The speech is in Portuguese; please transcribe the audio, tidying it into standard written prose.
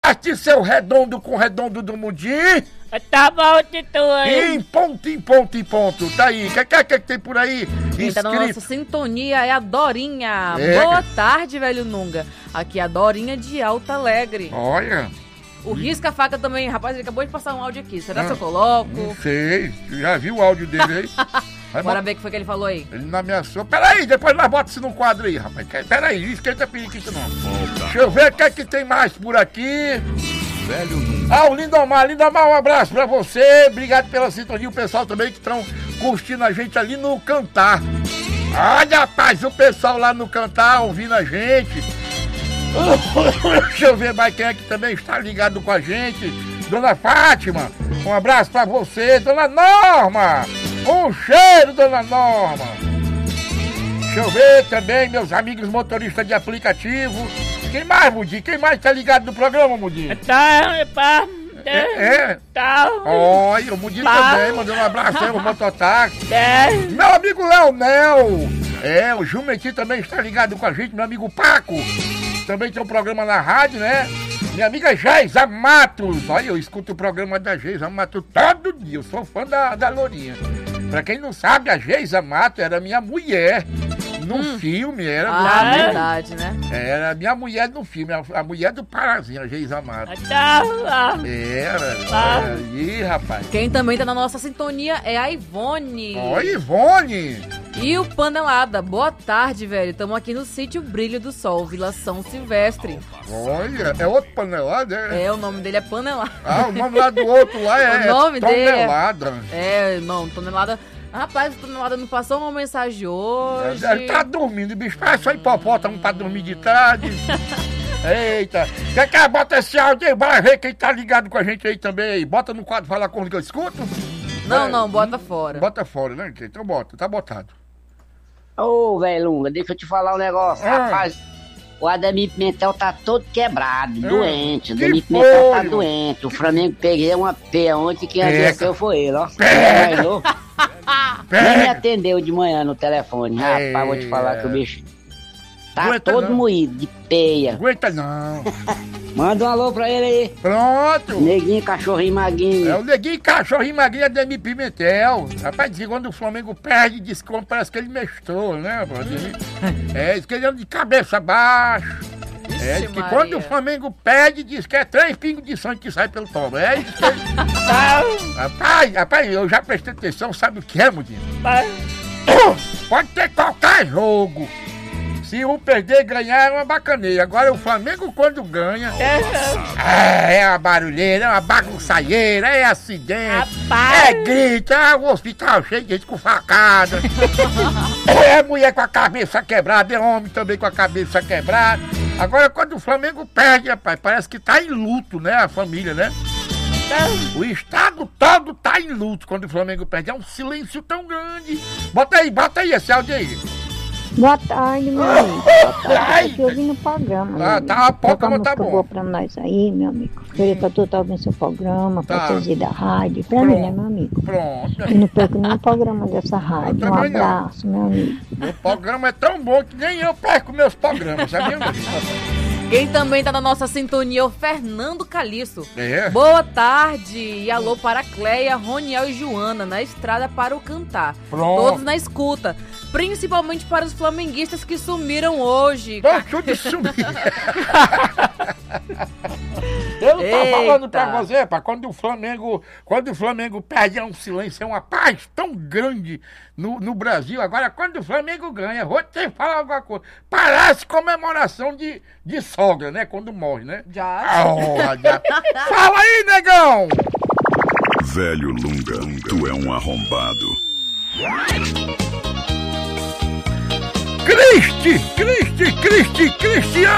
Aperte seu redondo com o redondo do Mudim. Tá bom, Titã. Em ponto. Tá aí. O que tem por aí? Quem tá na nossa sintonia é a Dorinha. É. Boa tarde, velho Nunga. Aqui é a Dorinha de Alto Alegre. Olha. O Risca-Faca também, rapaz, ele acabou de passar um áudio aqui. Será que eu coloco? Não sei. Já viu o áudio dele aí? Bora ver o que foi que ele falou aí. Ele não ameaçou. Peraí, depois nós botamos isso no quadro aí, rapaz. Peraí, esquenta periquito não. Deixa eu ver o que é que tem mais por aqui. Velho Nunga. O Lindomar, um abraço pra você. Obrigado pela sintonia. O pessoal também que estão curtindo a gente ali no Cantar. Olha, rapaz, o pessoal lá no Cantar ouvindo a gente. Deixa eu ver mais quem é que também está ligado com a gente. Dona Fátima, um abraço pra você. Dona Norma, um cheiro, Dona Norma. Deixa eu ver também meus amigos motoristas de aplicativo. Quem mais, Mudim? Quem mais tá ligado no programa, Mudim? Tá. Olha, o Mudim também, mandando um abraço aí, o mototáxi. É. Meu amigo Leonel. O Jumentinho também está ligado com a gente, meu amigo Paco. Também tem um programa na rádio, né? Minha amiga Geisa Matos. Olha, eu escuto o programa da Geisa Matos todo dia. Eu sou fã da Lourinha. Pra quem não sabe, a Geisa Matos era minha mulher no filme. Era Verdade, né? Era minha mulher no filme. A mulher do Parazinho, a Geisa Matos. Tá. Era. Aí, rapaz. Quem também tá na nossa sintonia é a Ivone. Oi, Ivone. E o Panelada. Boa tarde, velho. Estamos aqui no sítio Brilho do Sol, Vila São Silvestre. Olha, é outro Panelada, o nome dele é Panelada. O nome lá do outro lá O nome dele Tonelada. Tonelada. Rapaz, o Tonelada não passou uma mensagem hoje. Ele tá dormindo, bicho. Parece só hipopótamo pra dormir de tarde. Eita. Quer bota esse áudio aí? Bora ver quem tá ligado com a gente aí também. Aí. Bota no quadro, fala com o que eu escuto. Não, bota fora. Bota fora, né? Então bota, tá botado. Ô, velho Lunga, deixa eu te falar um negócio. Rapaz, o Ademir Pimentel tá todo quebrado, doente. O Ademir Pimentel tá doente. O Flamengo peguei uma peia ontem, quem adoeceu foi ele, ó. Nem me atendeu de manhã no telefone. Rapaz, vou te falar que o bicho tá Aguenta todo não. moído, de peia. Aguenta não. Manda um alô pra ele aí. Pronto. Neguinho, cachorrinho, maguinho. O neguinho, cachorrinho, magrinho, Ademir Pimentel. Rapaz, diz que quando o Flamengo perde, diz que parece que ele mestrou, né? Diz que ele anda de cabeça baixa. Diz que quando o Flamengo perde, diz que é 3 pingos de sangue que sai pelo tobo. Isso que ele... Rapaz, eu já prestei atenção, sabe o que é, Mudinho? Pode ter qualquer jogo. Se um perder e ganhar é uma bacaneia. Agora o Flamengo quando ganha é uma barulheira, é uma bagunçaieira, é acidente, é grito, é o hospital cheio de gente com facada. É mulher com a cabeça quebrada, é homem também com a cabeça quebrada. Agora quando o Flamengo perde, rapaz, parece que tá em luto, né, a família, né? O estado todo tá em luto quando o Flamengo perde. É um silêncio tão grande. Bota aí esse áudio aí. Boa tarde, meu amigo. Boa tarde, tô ouvindo o programa. Tá, a pouco, mas tá bom. Boa pra nós aí, meu amigo. Queria pra tu estar ouvindo seu programa, pra vocês da rádio. Pra mim, né, meu amigo? Pronto. E não perco nenhum programa dessa rádio. Um abraço, meu amigo. Meu programa é tão bom que nem eu perco meus programas, sabia? Quem também tá na nossa sintonia é o Fernando Caliço. É. Boa tarde e alô para Cleia, Roniel e Joana, na estrada para o Cantar. Pronto. Todos na escuta, principalmente para os flamenguistas que sumiram hoje. Tudo sumiu. Eu não tô falando pra você, pá, quando o Flamengo perde é um silêncio, é uma paz tão grande no Brasil. Agora, quando o Flamengo ganha, vou te falar alguma coisa, parece comemoração de sogra, né? Quando morre, né? Já. Fala aí, negão! Velho Lunga, tu é um arrombado. Cristiano